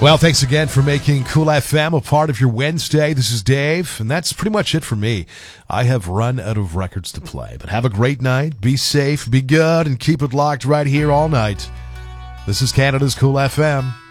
Well, thanks again for making Cool FM a part of your Wednesday. This is Dave, and that's pretty much it for me. I have run out of records to play, but have a great night. Be safe, be good, and keep it locked right here all night. This is Canada's Cool FM.